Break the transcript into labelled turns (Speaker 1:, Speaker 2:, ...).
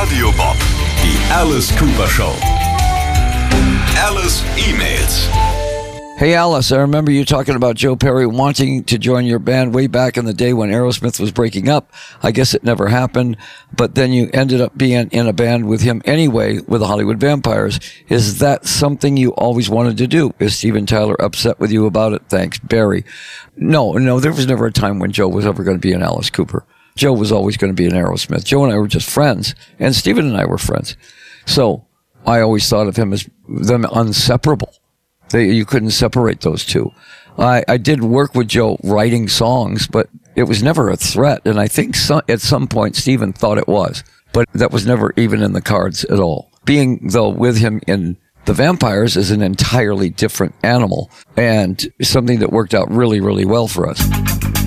Speaker 1: Radio Bob, die Alice Cooper Show. Alice E-Mails.
Speaker 2: Hey, Alice, I remember you talking about Joe Perry wanting to join your band way back in the day when Aerosmith was breaking up. I guess it never happened, but then you ended up being in a band with him anyway with the Hollywood Vampires. Is that something you always wanted to do? Is Steven Tyler upset with you about it? Thanks, Barry. No, there was never a time when Joe was ever going to be an Alice Cooper. Joe was always going to be an Aerosmith. Joe and I were just friends, and Steven and I were friends. So I always thought of him as them inseparable. You couldn't separate those two. I did work with Joe writing songs, but it was never a threat. And I think at some point, Steven thought it was. But that was never even in the cards at all. Being, though, with him in the Vampires is an entirely different animal and something that worked out really, really well for us.